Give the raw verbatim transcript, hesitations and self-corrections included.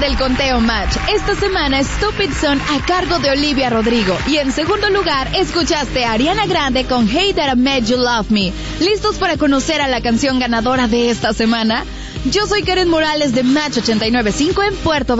del conteo Match. Esta semana Stupid Son a cargo de Olivia Rodrigo. Y en segundo lugar, escuchaste a Ariana Grande con Hey That I Made You Love Me. ¿Listos para conocer a la canción ganadora de esta semana? Yo soy Karen Morales de Match ochenta y nueve punto cinco en Puerto